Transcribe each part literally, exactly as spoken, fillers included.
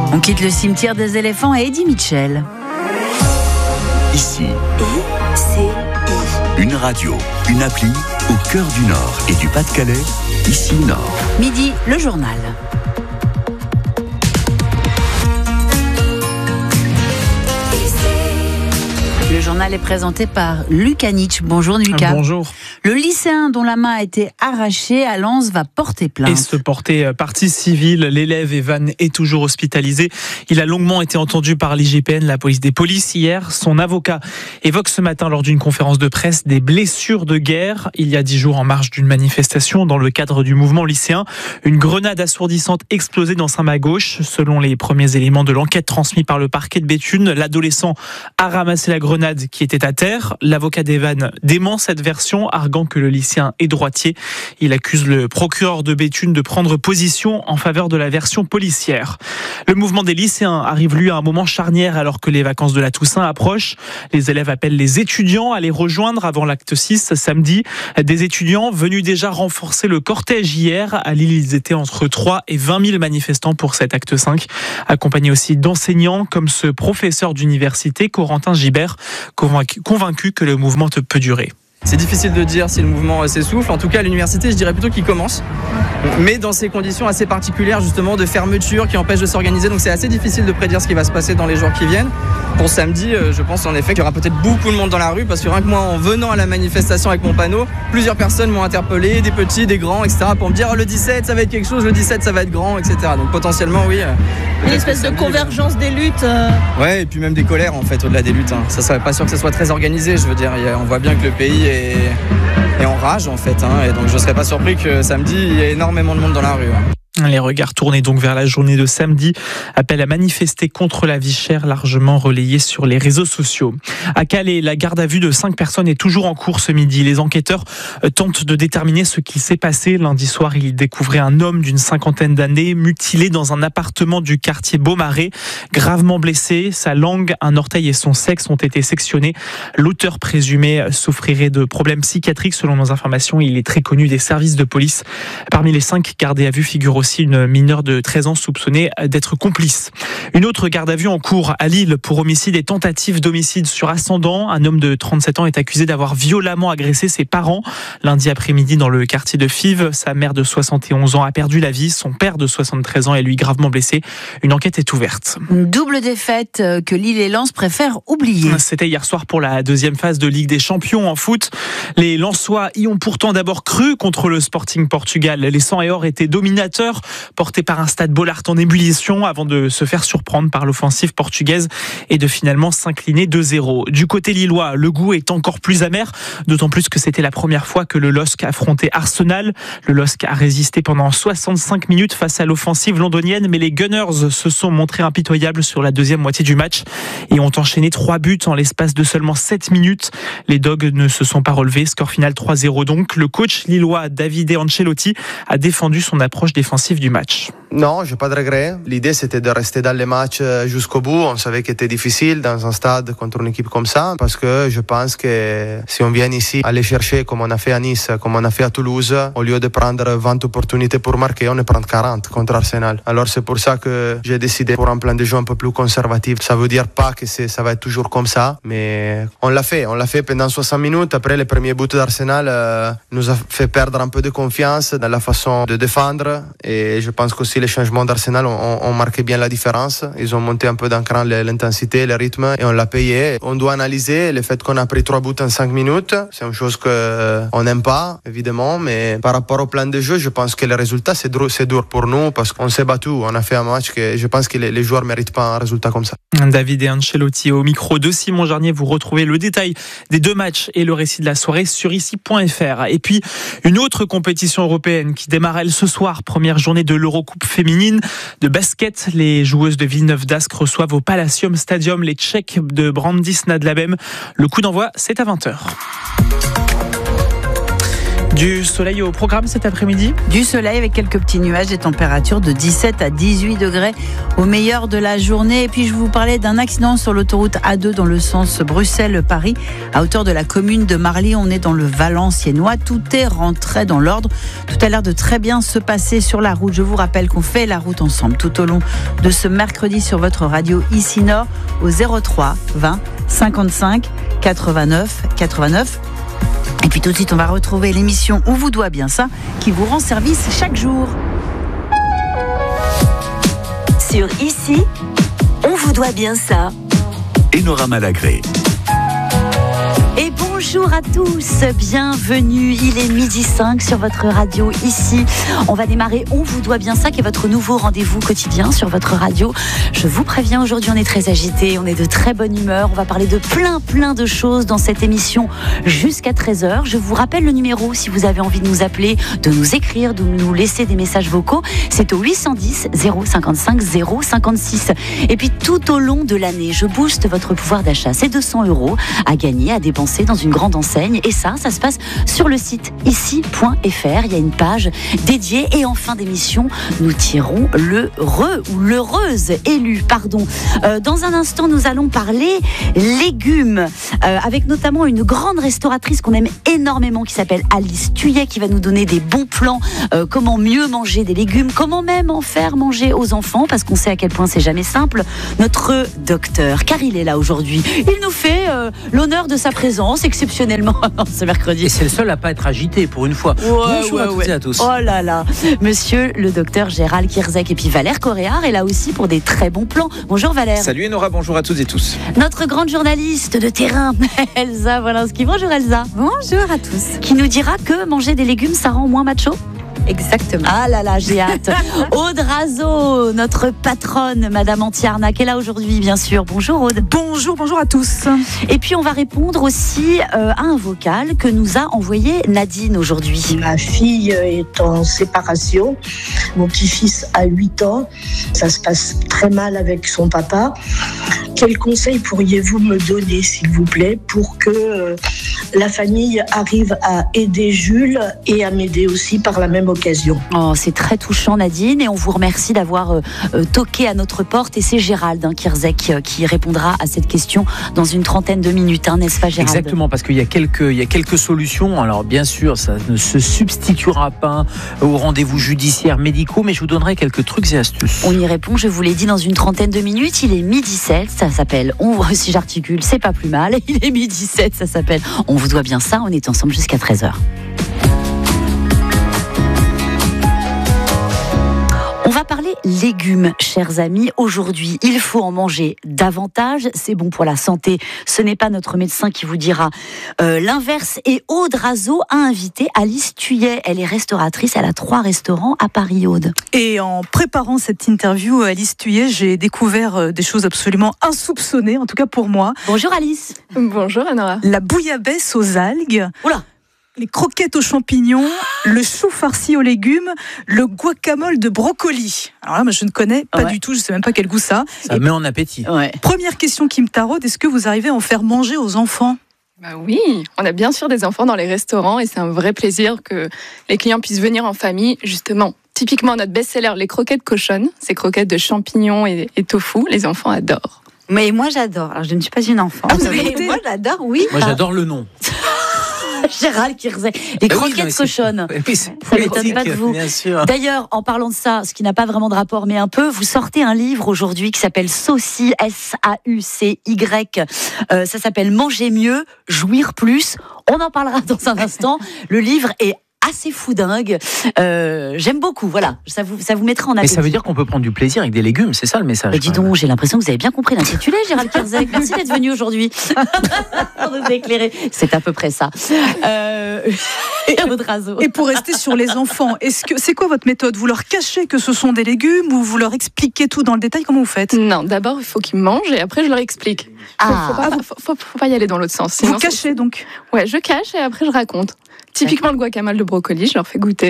On quitte le cimetière des éléphants à Eddie Mitchell. Ici, I C I. une radio, une appli au cœur du Nord et du Pas-de-Calais, ici Nord. Midi, le journal. Le journal est présenté par Lucas Nietzsche. Bonjour Lucas. Bonjour. Le lycéen dont la main a été arrachée à Lens va porter plainte. Et se porter partie civile, l'élève Evan est toujours hospitalisé. Il a longuement été entendu par l'I G P N, la police des polices, hier. Son avocat évoque ce matin lors d'une conférence de presse des blessures de guerre. Il y a dix jours, en marge d'une manifestation dans le cadre du mouvement lycéen, une grenade assourdissante explosée dans sa main gauche. Selon les premiers éléments de l'enquête transmis par le parquet de Béthune, l'adolescent a ramassé la grenade qui était à terre. L'avocat d'Evan dément cette version, arguant que le lycéen est droitier. Il accuse le procureur de Béthune de prendre position en faveur de la version policière. Le mouvement des lycéens arrive lui à un moment charnière alors que les vacances de la Toussaint approchent. Les élèves appellent les étudiants à les rejoindre avant l'acte six samedi. Des étudiants venus déjà renforcer le cortège hier. À Lille, ils étaient entre trois et vingt mille manifestants pour cet acte cinq, accompagnés aussi d'enseignants comme ce professeur d'université, Corentin Gibert, convaincu, convaincu que le mouvement peut durer. C'est difficile de dire si le mouvement s'essouffle. En tout cas, à l'université, je dirais plutôt qu'il commence. Mais dans ces conditions assez particulières, justement, de fermeture qui empêche de s'organiser. Donc c'est assez difficile de prédire ce qui va se passer dans les jours qui viennent. Pour samedi, je pense en effet qu'il y aura peut-être beaucoup de monde dans la rue. Parce que rien que moi, en venant à la manifestation avec mon panneau, plusieurs personnes m'ont interpellé, des petits, des grands, et cetera. Pour me dire, oh, le dix-sept, ça va être quelque chose, le dix-sept, ça va être grand, et cetera. Donc potentiellement, oui. Une espèce de convergence des luttes. Euh... Ouais, et puis même des colères, en fait, au-delà des luttes. Hein. Ça serait pas sûr que ce soit très organisé, je veux dire. On voit bien que le pays est et en rage en fait, hein, et donc je ne serais pas surpris que samedi il y ait énormément de monde dans la rue. Hein. Les regards tournés donc vers la journée de samedi. Appel à manifester contre la vie chère, largement relayé sur les réseaux sociaux. À Calais, la garde à vue de cinq personnes est toujours en cours ce midi. Les enquêteurs tentent de déterminer ce qui s'est passé. Lundi soir, ils découvraient un homme d'une cinquantaine d'années mutilé dans un appartement du quartier Beaumarais, gravement blessé. Sa langue, un orteil et son sexe ont été sectionnés. L'auteur présumé souffrirait de problèmes psychiatriques selon nos informations. Il est très connu des services de police. Parmi les cinq gardés à vue figure aussi une mineure de treize ans soupçonnée d'être complice. Une autre garde à vue en cours à Lille pour homicide et tentative d'homicide sur ascendant. Un homme de trente-sept ans est accusé d'avoir violemment agressé ses parents lundi après-midi dans le quartier de Fives. Sa mère de soixante et onze ans a perdu la vie. Son père de soixante-treize ans est lui gravement blessé. Une enquête est ouverte. Une double défaite que Lille et Lens préfèrent oublier. C'était hier soir pour la deuxième phase de Ligue des Champions en foot. Les Lensois y ont pourtant d'abord cru contre le Sporting Portugal. Les sang et or étaient dominateurs, porté par un Stade Bollaert en ébullition avant de se faire surprendre par l'offensive portugaise et de finalement s'incliner deux zéro. Du côté lillois, le goût est encore plus amer, d'autant plus que c'était la première fois que le L O S C affrontait Arsenal. Le L O S C a résisté pendant soixante-cinq minutes face à l'offensive londonienne, mais les Gunners se sont montrés impitoyables sur la deuxième moitié du match et ont enchaîné trois buts en l'espace de seulement sept minutes. Les Dogs ne se sont pas relevés, score final trois zéro donc. Le coach lillois Davide Ancelotti a défendu son approche défensive du match. Non, j'ai pas de regrets. L'idée c'était de rester dans les matchs jusqu'au bout. On savait qu'il était difficile dans un stade contre une équipe comme ça, parce que je pense que si on vient ici aller chercher comme on a fait à Nice, comme on a fait à Toulouse, au lieu de prendre vingt opportunités pour marquer, on est prendre quarante contre Arsenal. Alors c'est pour ça que j'ai décidé pour un plan de jeu un peu plus conservatif. Ça veut dire pas que c'est, ça va être toujours comme ça, mais on l'a fait. On l'a fait pendant soixante minutes. Après, les premiers buts d'Arsenal euh, nous a fait perdre un peu de confiance dans la façon de défendre, et je pense qu'aussi les changements d'Arsenal ont, ont marqué bien la différence. Ils ont monté un peu d'un cran l'intensité, le rythme, et on l'a payé. On doit analyser le fait qu'on a pris trois buts en cinq minutes. C'est une chose qu'on n'aime pas, évidemment, mais par rapport au plan de jeu, je pense que le résultat, c'est dur, c'est dur pour nous, parce qu'on s'est battu. On a fait un match que je pense que les, les joueurs ne méritent pas un résultat comme ça. David et Ancelotti au micro de Simon Jarnier. Vous retrouvez le détail des deux matchs et le récit de la soirée sur ici point f r. Et puis, une autre compétition européenne qui démarre, elle, ce soir. Première journée de l'Eurocoupe féminine de basket. Les joueuses de Villeneuve d'Ascq reçoivent au Palacium Stadium les Tchèques de Brandis Nadlabem. Le coup d'envoi, c'est à vingt heures. Du soleil au programme cet après-midi ? Du soleil avec quelques petits nuages, des températures de dix-sept à dix-huit degrés au meilleur de la journée. Et puis je vous parlais d'un accident sur l'autoroute A deux dans le sens Bruxelles-Paris, à hauteur de la commune de Marly. On est dans le Valenciennois. Tout est rentré dans l'ordre. Tout a l'air de très bien se passer sur la route. Je vous rappelle qu'on fait la route ensemble tout au long de ce mercredi sur votre radio ici Nord au zéro trois vingt cinquante-cinq quatre-vingt-neuf quatre-vingt-neuf. Et puis tout de suite, on va retrouver l'émission On vous doit bien ça, qui vous rend service chaque jour. Sur Ici, on vous doit bien ça. Enora Malagré. Et bonjour à tous, bienvenue, il est midi cinq sur votre radio ici. On va démarrer On vous doit bien ça, qui est votre nouveau rendez-vous quotidien sur votre radio. Je vous préviens, aujourd'hui on est très agité, on est de très bonne humeur. On va parler de plein plein de choses dans cette émission jusqu'à treize heures. Je vous rappelle le numéro si vous avez envie de nous appeler, de nous écrire, de nous laisser des messages vocaux. C'est au huit cent dix zéro cinquante-cinq zéro cinquante-six. Et puis tout au long de l'année, je booste votre pouvoir d'achat. C'est deux cents euros à gagner, à dépenser dans une grande enseigne, et ça, ça se passe sur le site ici point f r. Il y a une page dédiée, et en fin d'émission, nous tirons le re ou l'heureuse élue, pardon. Euh, dans un instant, nous allons parler légumes, euh, avec notamment une grande restauratrice qu'on aime énormément, qui s'appelle Alice Thuillet, qui va nous donner des bons plans, euh, comment mieux manger des légumes, comment même en faire manger aux enfants, parce qu'on sait à quel point c'est jamais simple. Notre docteur, car il est là aujourd'hui, il nous fait euh, l'honneur de sa présence exceptionnellement ce mercredi. Et c'est le seul à pas être agité pour une fois. Ouais, Bonjour ouais, à toutes ouais. et à tous. Oh là là, monsieur le docteur Gérald Kierzek, et puis Valère Coréard est là aussi pour des très bons plans. Bonjour Valère. Salut Enora, bonjour à toutes et tous. Notre grande journaliste de terrain, Elsa Wolinski. Bonjour Elsa. Bonjour à tous. Qui nous dira que manger des légumes, ça rend moins macho. Exactement. Ah là là, j'ai hâte. Aude Razo, notre patronne, Madame Anti-Arnaque, est là aujourd'hui, bien sûr. Bonjour Aude. Bonjour, bonjour à tous. Et puis on va répondre aussi euh, à un vocal que nous a envoyé Nadine aujourd'hui. Ma fille est en séparation. Mon petit-fils a huit ans. Ça se passe très mal avec son papa. Quels conseils pourriez-vous me donner, s'il vous plaît, pour que euh, la famille arrive à aider Jules et à m'aider aussi par la même occasion? Oh, c'est très touchant Nadine, et on vous remercie d'avoir euh, euh, toqué à notre porte, et c'est Gérald hein, Kierzek euh, qui répondra à cette question dans une trentaine de minutes, hein, n'est-ce pas Gérald? Exactement, parce qu'il y a quelques, il y a quelques solutions. Alors bien sûr, ça ne se substituera pas aux rendez-vous judiciaires médicaux, mais je vous donnerai quelques trucs et astuces. On y répond, je vous l'ai dit, dans une trentaine de minutes. Il est midi sept, ça s'appelle On, si j'articule, c'est pas plus mal. Il est midi sept, ça s'appelle On vous doit bien ça. On est ensemble jusqu'à treize heures. On va parler légumes, chers amis. Aujourd'hui, il faut en manger davantage. C'est bon pour la santé. Ce n'est pas notre médecin qui vous dira euh, l'inverse. Et Aude Razo a invité Alice Thuillet. Elle est restauratrice. Elle a trois restaurants à Paris, Aude. Et en préparant cette interview, Alice Thuillet, j'ai découvert des choses absolument insoupçonnées, en tout cas pour moi. Bonjour Alice. Bonjour Anora. La bouillabaisse aux algues. Oula. Les croquettes aux champignons, le chou farci aux légumes, le guacamole de brocoli. Alors là, moi, je ne connais pas ouais. du tout, je ne sais même pas quel goût ça. Ça Et met en appétit. Ouais. Première question qui me taraude, est-ce que vous arrivez à en faire manger aux enfants ? Bah oui, on a bien sûr des enfants dans les restaurants, et c'est un vrai plaisir que les clients puissent venir en famille, justement. Typiquement, notre best-seller, les croquettes cochonnes, ces croquettes de champignons et, et tofu, les enfants adorent. Mais moi j'adore, alors je ne suis pas une enfant. Ah, vous avez goûté ? Moi j'adore, oui. Moi j'adore le nom. Gérald Kierzek. Les croquettes oui, cochonnes. Oui, ça ne m'étonne pas de vous. Bien sûr. D'ailleurs, en parlant de ça, ce qui n'a pas vraiment de rapport, mais un peu, vous sortez un livre aujourd'hui qui s'appelle Saucy, S A U C Y. Euh, ça s'appelle Manger mieux, jouir plus. On en parlera dans un instant. Le livre est assez foudingue. Euh, j'aime beaucoup, voilà. Ça vous, ça vous mettra en appétit. Mais ça veut dire qu'on peut prendre du plaisir avec des légumes, c'est ça le message. Mais dis donc, j'ai l'impression que vous avez bien compris l'intitulé, Gérald Kierzek. Merci d'être venu aujourd'hui pour nous éclairer. C'est à peu près ça. Euh... Et pour rester sur les enfants, est-ce que c'est quoi votre méthode ? Vous leur cachez que ce sont des légumes ou vous leur expliquez tout dans le détail ? Comment vous faites ? Non, d'abord il faut qu'ils mangent et après je leur explique. Ah. Faut, faut, pas, faut, faut, faut pas y aller dans l'autre sens. Sinon, vous cachez donc ? Ouais, je cache et après je raconte. Typiquement le guacamole de brocoli, je leur fais goûter.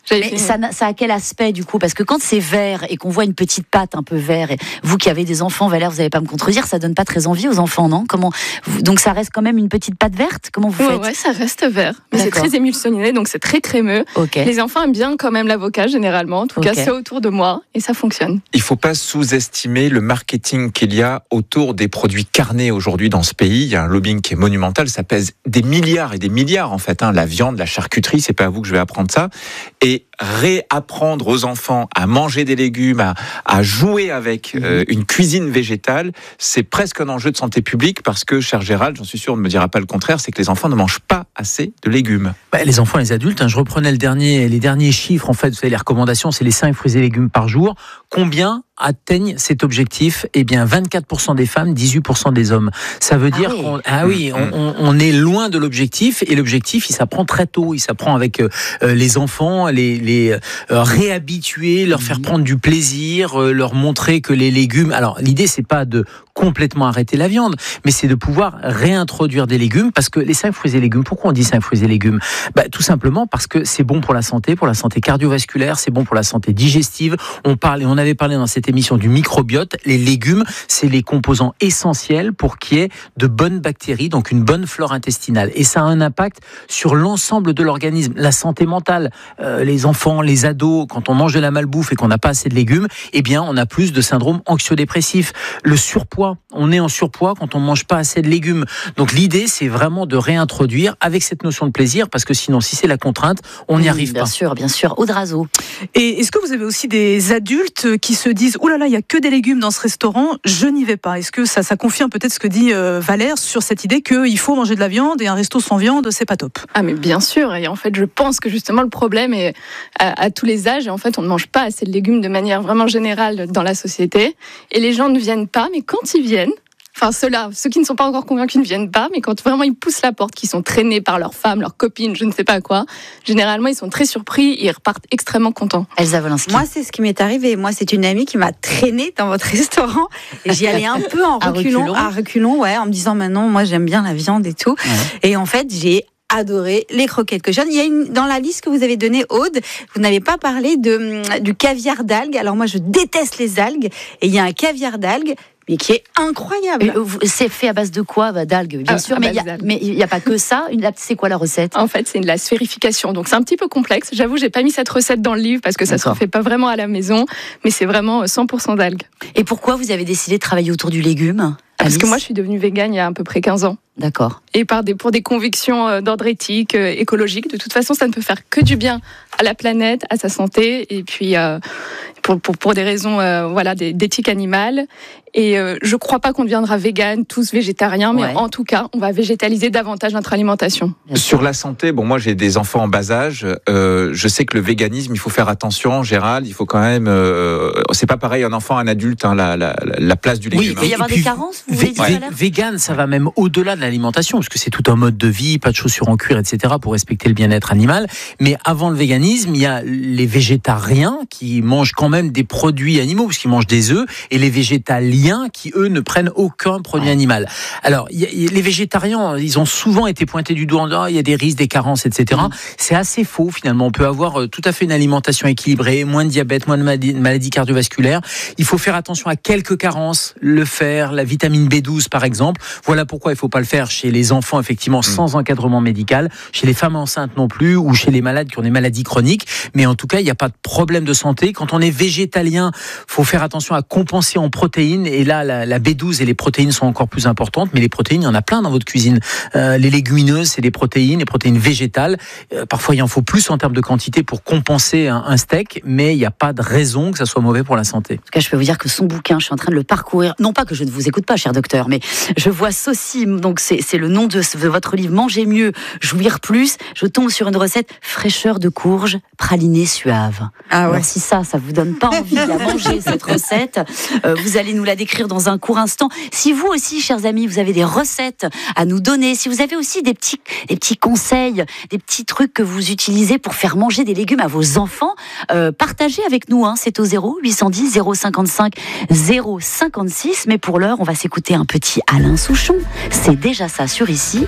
Mais fait... ça, ça a quel aspect du coup? Parce que quand c'est vert et qu'on voit une petite pâte un peu vert, et vous qui avez des enfants, Valère, vous n'allez pas me contredire, ça donne pas très envie aux enfants, non? Comment donc ça reste quand même une petite pâte verte? Comment vous ouais, faites? Ouais, ça reste vert, mais D'accord. c'est très émulsionné, donc c'est très crémeux. Okay. Les enfants aiment bien quand même l'avocat généralement, en tout okay. cas ceux autour de moi, et ça fonctionne. Il faut pas sous-estimer le marketing qu'il y a autour des produits carnés aujourd'hui dans ce pays. Il y a un lobbying qui est monumental, ça pèse des milliards et des milliards en fait. Hein. La viande, la charcuterie, c'est pas à vous que je vais apprendre ça. Et réapprendre aux enfants à manger des légumes, à, à jouer avec euh, une cuisine végétale, c'est presque un enjeu de santé publique parce que, cher Gérald, j'en suis sûr, on ne me dira pas le contraire, c'est que les enfants ne mangent pas assez de légumes. Bah, les enfants et les adultes, hein, je reprenais le dernier, les derniers chiffres, en fait, vous savez, les recommandations, c'est les cinq fruits et légumes par jour. Combien atteignent cet objectif? Eh bien, vingt-quatre pour cent des femmes, dixhuit pour cent des hommes. Ça veut dire ah oui. qu'on ah oui, on, on, on est loin de l'objectif, et l'objectif, il s'apprend très tôt. Il s'apprend avec euh, les enfants, les, les euh, réhabituer, leur faire prendre du plaisir, euh, leur montrer que les légumes. Alors, l'idée, c'est pas de complètement arrêter la viande, mais c'est de pouvoir réintroduire des légumes, parce que les cinq fruits et légumes, pourquoi on dit cinq fruits et légumes? Bah, tout simplement parce que c'est bon pour la santé, pour la santé cardiovasculaire, c'est bon pour la santé digestive. On parle, et on avait parlé dans cette émission du microbiote. Les légumes, c'est les composants essentiels pour qu'il y ait de bonnes bactéries, donc une bonne flore intestinale. Et ça a un impact sur l'ensemble de l'organisme. La santé mentale, euh, les enfants, les ados, quand on mange de la malbouffe et qu'on n'a pas assez de légumes, eh bien, on a plus de syndrome anxio-dépressif. Le surpoids, on est en surpoids quand on ne mange pas assez de légumes. Donc l'idée, c'est vraiment de réintroduire avec cette notion de plaisir, parce que sinon, si c'est la contrainte, on n'y arrive bien pas. Bien sûr, bien sûr. Audrazo. Et est-ce que vous avez aussi des adultes qui se disent « Oh là là, il n'y a que des légumes dans ce restaurant, je n'y vais pas ». Est-ce que ça, ça confirme peut-être ce que dit euh, Valère sur cette idée qu'il faut manger de la viande et un resto sans viande, c'est pas top? Ah mais bien sûr, et en fait je pense que justement le problème est à, à tous les âges, et en fait on ne mange pas assez de légumes de manière vraiment générale dans la société, et les gens ne viennent pas, mais quand ils viennent, enfin ceux-là, ceux qui ne sont pas encore convaincus ne viennent pas, mais quand vraiment ils poussent la porte, qu'ils sont traînés par leurs femmes, leurs copines, je ne sais pas quoi, généralement ils sont très surpris et ils repartent extrêmement contents. Elsa Wolinski. Moi c'est ce qui m'est arrivé, moi c'est une amie qui m'a traînée dans votre restaurant, et j'y allais un peu en reculons, à reculons, à reculons, ouais, en me disant maintenant moi j'aime bien la viande et tout, ouais. Et en fait j'ai adoré les croquettes cochonnes. Il y a une, dans la liste que vous avez donnée, Aude, vous n'avez pas parlé de, du caviar d'algues. Alors moi je déteste les algues, et il y a un caviar d'algues mais qui est incroyable. C'est fait à base de quoi? Bah, d'algues, bien ah, sûr, mais il n'y a, a pas que ça. C'est quoi la recette? En fait, c'est de la sphérification, donc c'est un petit peu complexe. J'avoue, j'ai pas mis cette recette dans le livre parce que ça se refait pas vraiment à la maison, mais c'est vraiment cent pour cent d'algues. Et pourquoi vous avez décidé de travailler autour du légume? Parce que moi, je suis devenue végane il y a à peu près quinze ans. D'accord. Et par des, pour des convictions d'ordre éthique, écologique. De toute façon, ça ne peut faire que du bien à la planète, à sa santé, et puis euh, pour, pour, pour des raisons euh, voilà, d'éthique animale. Et euh, je ne crois pas qu'on deviendra végane, tous végétariens, mais ouais. En tout cas, on va végétaliser davantage notre alimentation. Sur la santé, bon, moi j'ai des enfants en bas âge. Euh, je sais que le véganisme, il faut faire attention, Gérald. Il faut quand même. Euh, c'est pas pareil un enfant, un adulte, hein, la, la, la place du légume. Oui, il peut y avoir des carences. Vous vé- vé- Vegan, ça va même au-delà de l'alimentation, parce que c'est tout un mode de vie, pas de chaussures en cuir, et cetera, pour respecter le bien-être animal. Mais avant le véganisme, il y a les végétariens qui mangent quand même des produits animaux, parce qu'ils mangent des œufs, et les végétaliens qui, eux, ne prennent aucun produit ouais. animal. Alors, y a, y a, les végétariens, ils ont souvent été pointés du doigt en disant, il y a des risques, des carences, et cetera. Mmh. C'est assez faux, finalement. On peut avoir euh, tout à fait une alimentation équilibrée, moins de diabète, moins de maladies, maladies cardiovasculaires. Il faut faire attention à quelques carences, le fer, la vitamine B douze, par exemple. Voilà pourquoi il ne faut pas le faire chez les enfants, effectivement, mmh. sans encadrement médical, chez les femmes enceintes non plus, ou chez les malades qui ont des maladies chroniques. Mais en tout cas, il n'y a pas de problème de santé. Quand on est végétalien, il faut faire attention à compenser en protéines. Et là, la, la B douze et les protéines sont encore plus importantes. Mais les protéines, il y en a plein dans votre cuisine. Euh, les légumineuses, c'est des protéines, les protéines végétales. Euh, parfois, il en faut plus en termes de quantité pour compenser un, un steak. Mais il n'y a pas de raison que ça soit mauvais pour la santé. En tout cas, je peux vous dire que son bouquin, je suis en train de le parcourir. Non pas que je ne vous écoute pas, cher docteur, mais je vois Saucime. Donc, c'est, c'est le nom de, de votre livre. Manger mieux, jouir plus. Je tombe sur une recette fraîcheur de courge, pralinée suave. Ah ouais. Alors, si ça, ça vous donne pas envie de la manger, cette recette, euh, vous allez nous la décrire dans un court instant. Si vous aussi, chers amis, vous avez des recettes à nous donner, si vous avez aussi des petits, des petits conseils, des petits trucs que vous utilisez pour faire manger des légumes à vos enfants, euh, partagez avec nous. Hein, c'est au zéro huit cent dix zéro cinquante-cinq zéro cinquante-six. Mais pour l'heure, on va s'écouter un petit Alain Souchon. C'est déjà ça sur Ici.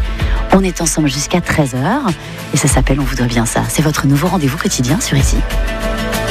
On est ensemble jusqu'à treize heures et ça s'appelle On vous doit bien ça. C'est votre nouveau rendez-vous quotidien sur Ici.